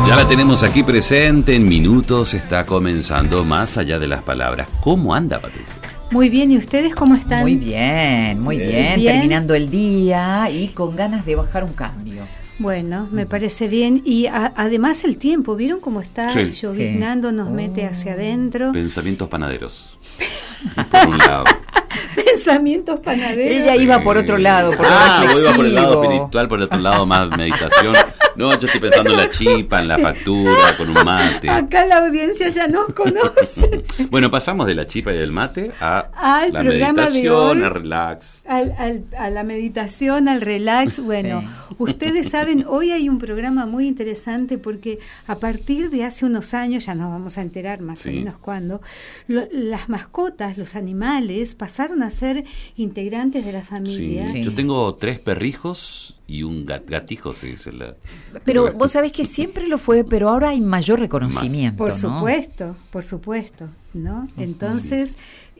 Ya la tenemos aquí presente, en minutos está comenzando Más allá de las palabras. ¿Cómo anda, Patricia? Muy bien, ¿y ustedes cómo están? Muy bien, terminando el día y con ganas de bajar un cambio. Bueno, me parece bien. Y además el tiempo, ¿vieron cómo está lloviznando? Nos mete hacia adentro. Pensamientos panaderos. Por un lado. Pensamientos panaderos. Ella iba por otro lado, por lo reflexivo. Iba por el lado espiritual, por el otro lado más meditación. No, yo estoy pensando en la chipa, en la factura, con un mate. Acá la audiencia ya nos conoce. Bueno, pasamos de la chipa y del mate al la programa meditación, de hoy, al relax. A la meditación, al relax. Bueno, ustedes saben, hoy hay un programa muy interesante porque a partir de hace unos años, ya nos vamos a enterar más o menos cuándo, las mascotas, los animales, pasaron a ser integrantes de la familia. Sí. Yo tengo 3 perrijos y un gatijo, se dice. Pero vos sabés que siempre lo fue, pero ahora hay mayor reconocimiento. Por supuesto, ¿no? Entonces,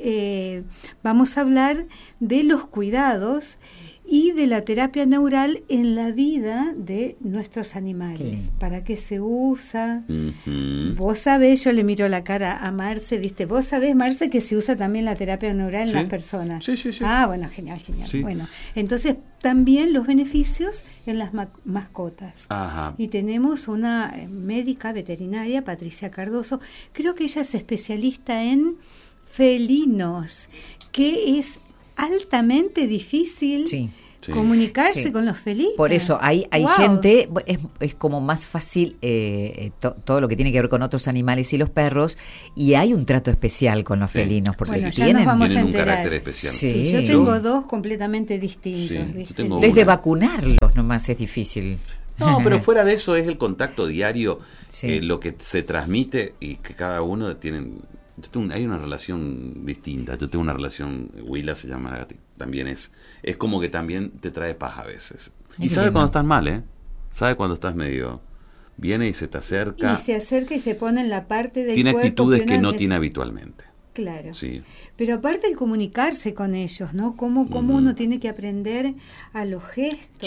vamos a hablar de los cuidados y de la terapia neural en la vida de nuestros animales. ¿Para qué se usa? Vos sabés, yo le miro la cara a Marce, ¿viste? Vos sabés, Marce, que se usa también la terapia neural en las personas. Sí. Ah, bueno, genial. Sí. Bueno, entonces también los beneficios en las mascotas. Ajá. Y tenemos una médica veterinaria, Patricia Cardoso, creo que ella es especialista en felinos, que es altamente difícil comunicarse con los felinos. Por eso hay gente, es como más fácil todo lo que tiene que ver con otros animales y los perros, y hay un trato especial con los felinos, porque tienen un carácter especial. Sí, yo tengo 2 completamente distintos. Desde vacunarlos nomás es difícil. No, pero fuera de eso es el contacto diario, lo que se transmite y que cada uno tiene. Hay una relación distinta. Yo tengo una relación, Willa se llama la gatita, también es como que también te trae paz a veces. Y sabe cuando estás mal, sabe cuando estás medio, viene y se te acerca. Y se acerca y se pone en la parte del tiene cuerpo. Tiene actitudes que no tiene habitualmente. Claro. Sí. Pero aparte el comunicarse con ellos, ¿no? Cómo uno tiene que aprender a los gestos.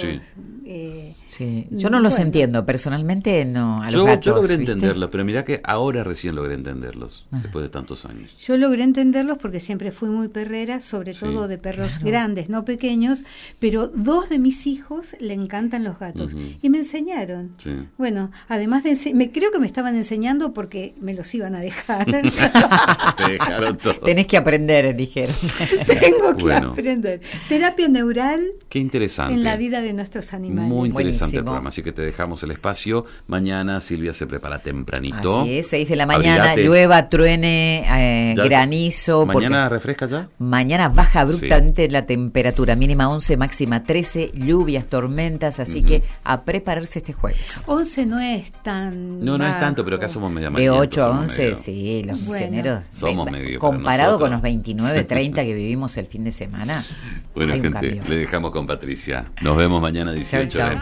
Yo no los entiendo, personalmente no, a los gatos. Yo logré entenderlos, pero mirá que ahora recién logré entenderlos, después de tantos años. Yo logré entenderlos porque siempre fui muy perrera, sobre todo de perros grandes, no pequeños, pero 2 de mis hijos le encantan los gatos y me enseñaron. Sí. Bueno, además creo que me estaban enseñando porque me los iban a dejar. Te dejaron todo. Tenés que aprender, dijeron. Tengo que aprender. Terapia neural. Qué interesante. En la vida de nuestros animales. Muy interesante el programa, así que te dejamos el espacio. Mañana Silvia se prepara tempranito. Así es, 6 de la mañana, llueva, truene, granizo. ¿Mañana refresca ya? Mañana baja abruptamente la temperatura, mínima 11, máxima 13, lluvias, tormentas, así que a prepararse este jueves. 11 no es tan No es tanto, pero acá somos media De 8 a 11, los misioneros. Somos medio. Comparado con los 29, 30 que vivimos el fin de semana. Bueno, gente, le dejamos con Patricia. Nos vemos mañana 18 horas.